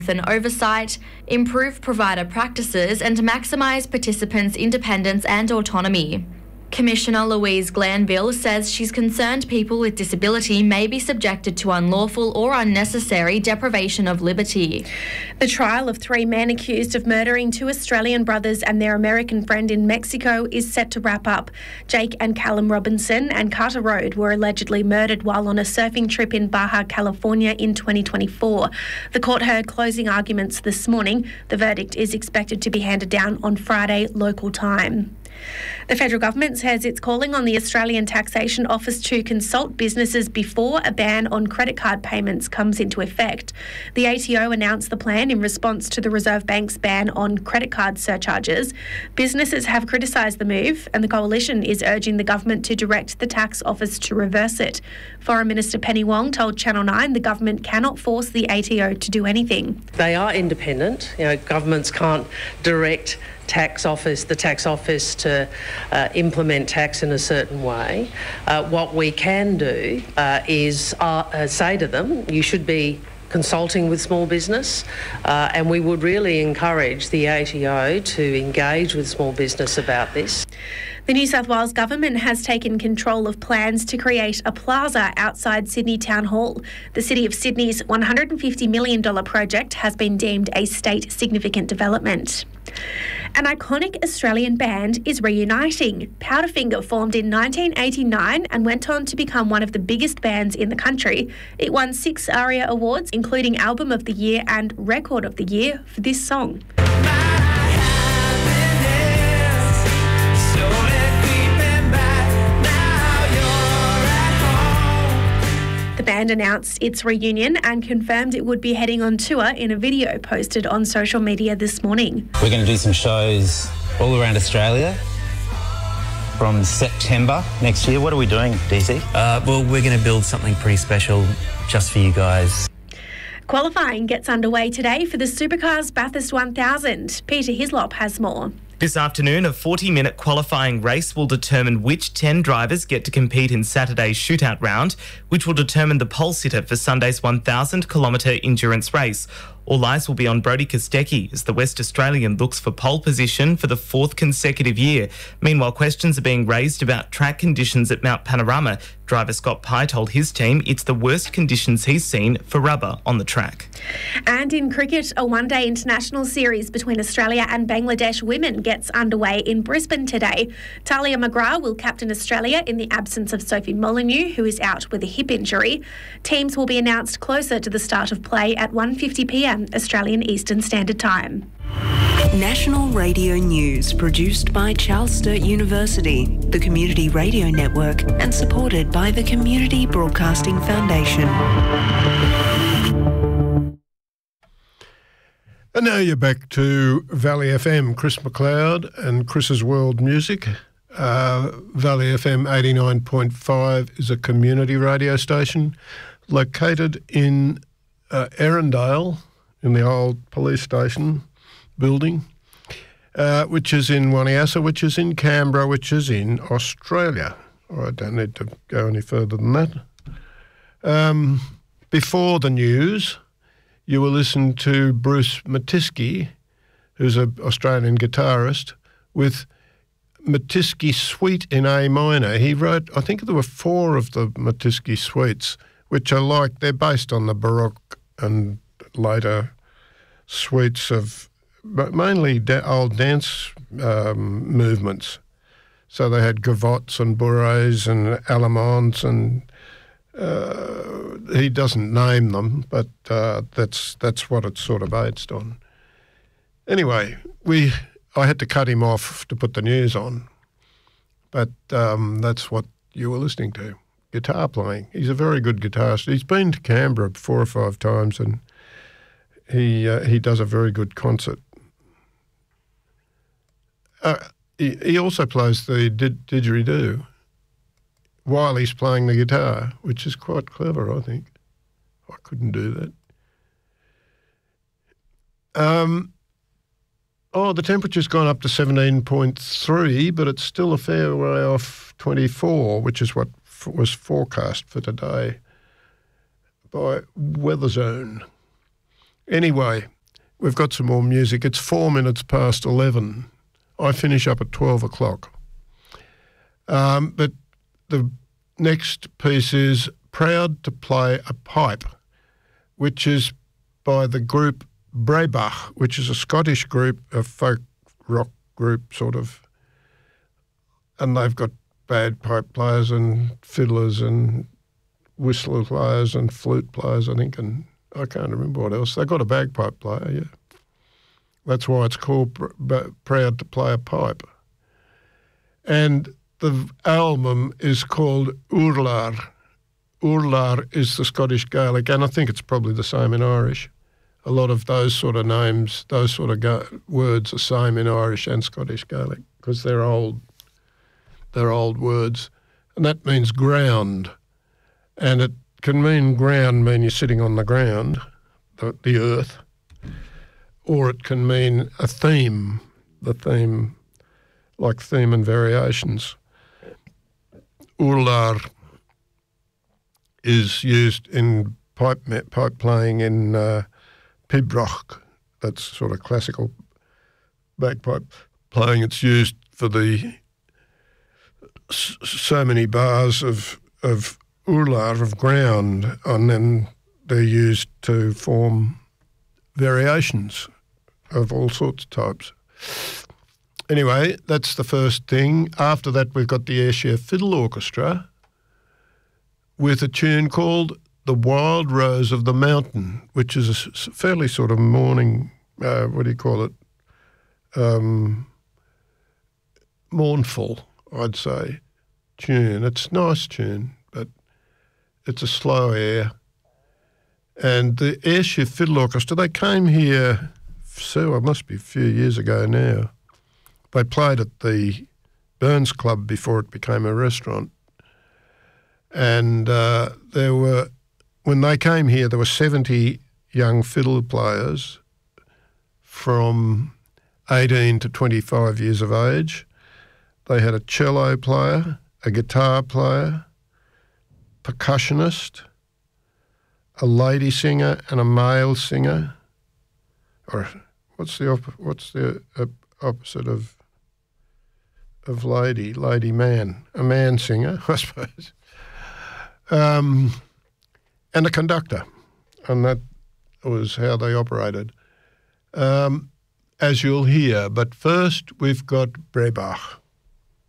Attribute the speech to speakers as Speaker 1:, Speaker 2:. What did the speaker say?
Speaker 1: and oversight, improve provider practices and maximise participants' independence and autonomy. Commissioner Louise Glanville says she's concerned people with disability may be subjected to unlawful or unnecessary deprivation of liberty.
Speaker 2: The trial of 3 men accused of murdering 2 Australian brothers and their American friend in Mexico is set to wrap up. Jake and Callum Robinson and Carter Road were allegedly murdered while on a surfing trip in Baja California in 2024. The court heard closing arguments this morning. The verdict is expected to be handed down on Friday local time. The federal government says it's calling on the Australian Taxation Office to consult businesses before a ban on credit card payments comes into effect. The ATO announced the plan in response to the Reserve Bank's ban on credit card surcharges. Businesses have criticised the move, and the coalition is urging the government to direct the tax office to reverse it. Foreign Minister Penny Wong told Channel 9 the government cannot force the ATO to do anything.
Speaker 3: They are independent. Governments can't direct the tax office to implement tax in a certain way. What we can do is say to them, you should be consulting with small business, and we would really encourage the ATO to engage with small business about this.
Speaker 2: The New South Wales government has taken control of plans to create a plaza outside Sydney Town Hall. The City of Sydney's $150 million project has been deemed a state significant development. An iconic Australian band is reuniting. Powderfinger formed in 1989 and went on to become one of the biggest bands in the country. It won 6 ARIA awards, including Album of the Year and Record of the Year for this song. The band announced its reunion and confirmed it would be heading on tour in a video posted on social media this morning.
Speaker 4: We're going to do some shows all around Australia from September next year. What are we doing, DC?
Speaker 5: Well, we're going to build something pretty special just for you guys.
Speaker 2: Qualifying gets underway today for the Supercars Bathurst 1000. Peter Hislop has more.
Speaker 6: This afternoon, a 40-minute qualifying race will determine which 10 drivers get to compete in Saturday's shootout round, which will determine the pole sitter for Sunday's 1,000-kilometre endurance race. All eyes will be on Brodie Kostecki as the West Australian looks for pole position for the 4th consecutive year. Meanwhile, questions are being raised about track conditions at Mount Panorama. Driver Scott Pye told his team it's the worst conditions he's seen for rubber on the track.
Speaker 2: And in cricket, a one-day international series between Australia and Bangladesh women gets underway in Brisbane today. Talia McGrath will captain Australia in the absence of Sophie Molyneux, who is out with a hip injury. Teams will be announced closer to the start of play at 1:50pm Australian Eastern Standard Time.
Speaker 7: National Radio News, produced by Charles Sturt University, the Community Radio Network, and supported by the Community Broadcasting Foundation.
Speaker 8: And now you're back to Valley FM. Chris McLeod and Chris's World Music. Valley FM 89.5 is a community radio station located in Erindale, in the old police station building, which is in Waniassa, which is in Canberra, which is in Australia. I don't need to go any further than that. Before the news, you will listen to Bruce Matisky, who's an Australian guitarist, with Matisky Suite in A minor. He wrote, I think there were 4 of the Matisky Suites, which are they're based on the Baroque and later suites of mainly old dance movements. So they had gavottes and bourrées and allemands, and he doesn't name them, but that's what it's sort of based on. Anyway, I had to cut him off to put the news on, but that's what you were listening to. Guitar playing. He's a very good guitarist. He's been to Canberra 4 or 5 times, and he does a very good concert. He also plays the didgeridoo while he's playing the guitar, which is quite clever, I think. I couldn't do that. The temperature's gone up to 17.3, but it's still a fair way off 24, which is what was forecast for today by Weather Zone. Anyway, we've got some more music. It's 4 minutes past 11. I finish up at 12 o'clock. But the next piece is Proud to Play a Pipe, which is by the group Breabach, which is a Scottish group, a folk rock group sort of, and they've got bagpipe players and fiddlers and whistle players and flute players, I think, and I can't remember what else. They've got a bagpipe player, yeah. That's why it's called Proud to Play a Pipe. And the album is called Urlar. Urlar is the Scottish Gaelic, and I think it's probably the same in Irish. A lot of those sort of names, those sort of words are same in Irish and Scottish Gaelic because they're old words. And that means ground. And it can mean you're sitting on the ground, the earth, or it can mean a theme, the theme, like theme and variations. Urlar is used in pipe playing in Pibroch. That's sort of classical bagpipe playing. It's used for the so many bars of urlar, of ground, and then they're used to form variations of all sorts of types. Anyway, that's the first thing. After that, we've got the Ayrshire Fiddle Orchestra with a tune called The Wild Rose of the Mountain, which is a fairly sort of mourning, mournful, I'd say, tune. It's a nice tune, but it's a slow air. And the Ayrshire Fiddle Orchestra, they came here, it must be a few years ago now. They played at the Burns Club before it became a restaurant. And when they came here, there were 70 young fiddle players from 18 to 25 years of age. They had a cello player, a guitar player, percussionist, a lady singer and a male singer. Or what's the opposite of lady? Lady man, a man singer, I suppose. And a conductor, and that was how they operated, as you'll hear. But first, we've got Breabach.